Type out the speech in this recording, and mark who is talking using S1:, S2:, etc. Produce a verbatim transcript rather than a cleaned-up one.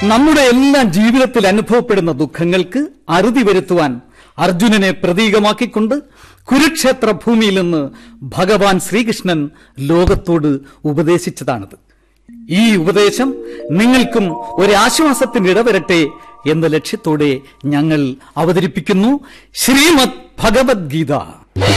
S1: നമ്മുടെ എല്ലാം ജീവിതത്തിൽ അനുഭവപ്പെടുന്ന ദുഃഖങ്ങൾക്ക് അറുതി വരുത്തുവാൻ അർജുനനെ പ്രതീകമാക്കിക്കൊണ്ട് കുരുക്ഷേത്ര ഭൂമിയിൽ നിന്ന് ഭഗവാൻ ശ്രീകൃഷ്ണൻ ലോകത്തോട് ഉപദേശിച്ചതാണിത്. ഈ ഉപദേശം നിങ്ങൾക്കും ഒരാശ്വാസത്തിന് ഇടവരട്ടെ എന്ന ലക്ഷ്യത്തോടെ ഞങ്ങൾ അവതരിപ്പിക്കുന്നു ശ്രീമദ് ഭഗവത്ഗീത.